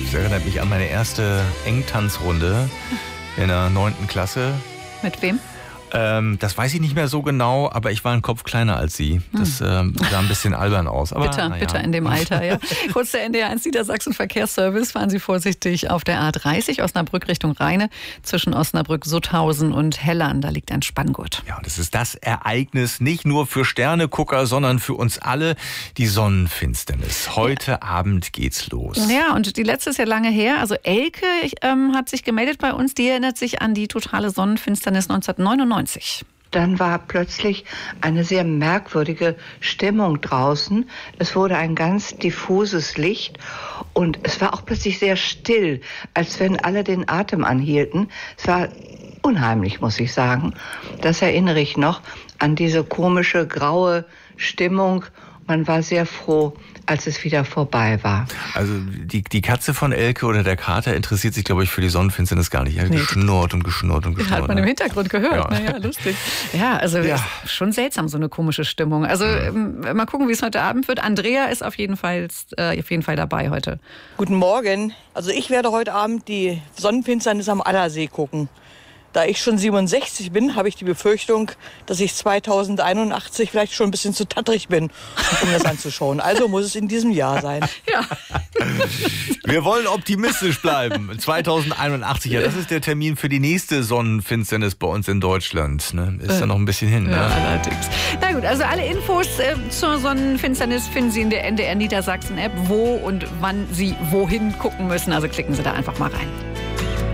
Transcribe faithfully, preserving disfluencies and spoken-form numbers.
Das erinnert mich an meine erste Engtanzrunde in der neunten Klasse. Mit wem? Ähm, das weiß ich nicht mehr so genau, aber ich war einen Kopf kleiner als sie. Das ähm, sah ein bisschen albern aus. Aber, bitter, ja. bitter in dem Alter, ja. Kurz der N D R eins Niedersachsen Verkehrsservice. Fahren Sie vorsichtig auf der A dreißig Osnabrück Richtung Rheine zwischen Osnabrück, Sutthausen und Hellern. Da liegt ein Spanngurt. Ja, das ist das Ereignis nicht nur für Sternegucker, sondern für uns alle, die Sonnenfinsternis. Heute ja. Abend geht's los. Ja, und die letzte ist ja lange her. Also Elke ähm, hat sich gemeldet bei uns. Die erinnert sich an die totale Sonnenfinsternis neunzehnhundertneunundneunzig. Dann war plötzlich eine sehr merkwürdige Stimmung draußen. Es wurde ein ganz diffuses Licht und es war auch plötzlich sehr still, als wenn alle den Atem anhielten. Es war unheimlich, muss ich sagen. Das erinnere ich noch an diese komische graue Stimmung. Man war sehr froh, als es wieder vorbei war. Also die, die Katze von Elke oder der Kater interessiert sich, glaube ich, für die Sonnenfinsternis gar nicht. Er hat nee. geschnurrt und geschnurrt und geschnurrt. Hat man im Hintergrund gehört. Ja. Naja, lustig. Ja, also ja. Ist schon seltsam, so eine komische Stimmung. Also ja. mal gucken, wie es heute Abend wird. Andrea ist auf jeden Fall, äh, auf jeden Fall dabei heute. Guten Morgen. Also ich werde heute Abend die Sonnenfinsternis am Allersee gucken. Da ich schon siebenundsechzig bin, habe ich die Befürchtung, dass ich zweitausendeinundachtzig vielleicht schon ein bisschen zu tattrig bin, um das anzuschauen. Also muss es in diesem Jahr sein. Ja. Wir wollen optimistisch bleiben. zweitausendeinundachtzig, ja, das ist der Termin für die nächste Sonnenfinsternis bei uns in Deutschland. Ne? Ist äh, da noch ein bisschen hin. Ja, ne? allerdings. Na gut, also alle Infos äh, zur Sonnenfinsternis finden Sie in der N D R Niedersachsen App, wo und wann Sie wohin gucken müssen. Also klicken Sie da einfach mal rein.